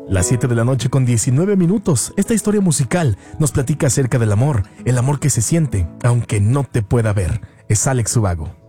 Las 7 de la noche con 19 minutos. Esta historia musical nos platica acerca del amor, el amor que se siente, aunque no te pueda ver. Es Alex Ubago.